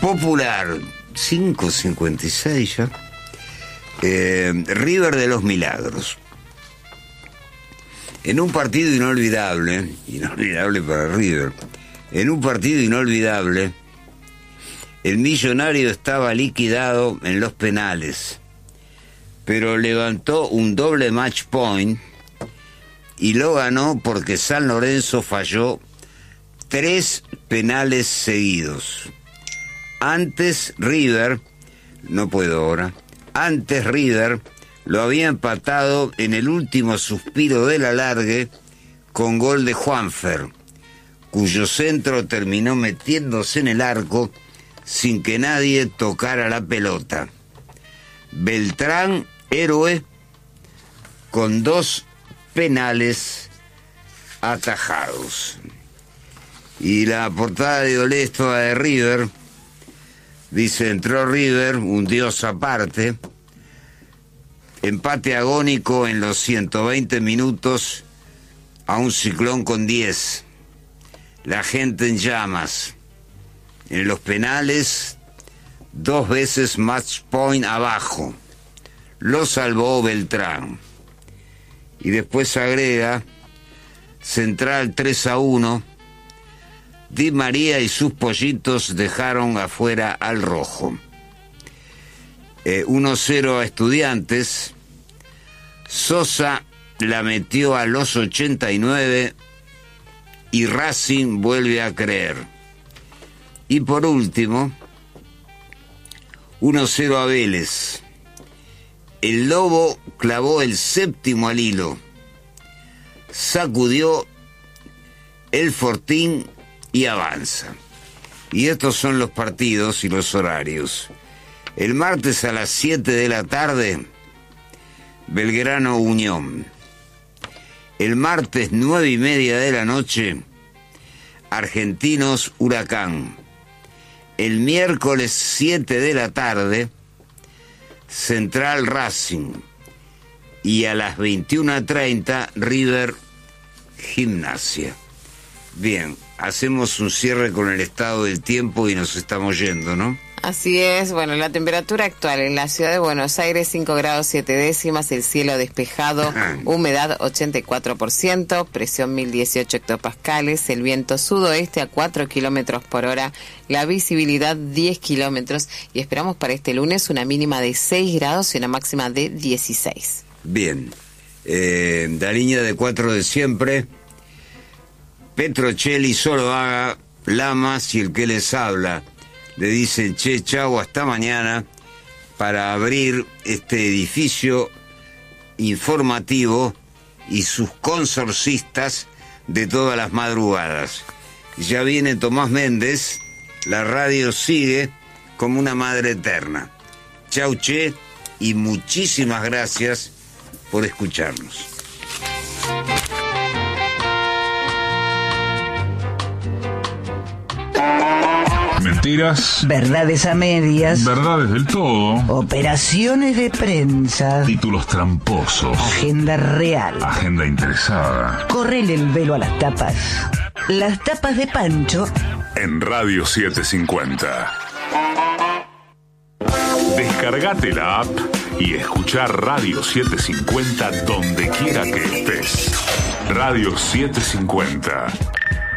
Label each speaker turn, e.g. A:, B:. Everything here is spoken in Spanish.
A: Popular, 5:56 ya. River de los Milagros. En un partido inolvidable para River, en un partido inolvidable, el Millonario estaba liquidado en los penales, pero levantó un doble match point y lo ganó porque San Lorenzo falló 3 penales seguidos. Antes River lo había empatado en el último suspiro del alargue con gol de Juanfer, cuyo centro terminó metiéndose en el arco sin que nadie tocara la pelota. Beltrán, héroe, con 2 penales atajados. Y la portada de Olé es toda de River. Dice, entró River, un dios aparte. Empate agónico en los 120 minutos a un Ciclón con 10. La gente en llamas. En los penales, 2 veces match point abajo. Lo salvó Beltrán. Y después agrega, Central 3-1. Di María y sus pollitos dejaron afuera al rojo. 1-0 a Estudiantes. Sosa la metió a los 89 y Racing vuelve a creer. Y por último, 1-0 a Vélez. El Lobo clavó el 7º al hilo. Sacudió el Fortín y avanza. Y estos son los partidos y los horarios. El martes a las 7 de la tarde, Belgrano Unión. El martes 9:30 de la noche, Argentinos Huracán. El miércoles 7 de la tarde, Central Racing. Y a las 21:30, River Gimnasia. Bien, hacemos un cierre con el estado del tiempo y nos estamos yendo, ¿no?
B: Así es, bueno, la temperatura actual en la ciudad de Buenos Aires, 5 grados 7 décimas, el cielo despejado, humedad 84%, presión 1018 hectopascales, el viento sudoeste a 4 kilómetros por hora, la visibilidad 10 kilómetros y esperamos para este lunes una mínima de 6 grados y una máxima de 16.
A: Bien, la línea de 4 de siempre, Petrocelli, Soloaga, Lamas y el que les habla. Le dicen, chau, hasta mañana, para abrir este edificio informativo y sus consorcistas de todas las madrugadas. Ya viene Tomás Méndez, la radio sigue como una madre eterna. Chau, che, y muchísimas gracias por escucharnos.
C: Mentiras.
D: Verdades a medias.
C: Verdades del todo.
D: Operaciones de prensa.
C: Títulos tramposos.
D: Agenda real.
C: Agenda interesada.
D: Correle el velo a las tapas. Las tapas de Pancho.
C: En Radio 750. Descargate la app y escuchar Radio 750 donde quiera que estés. Radio 750.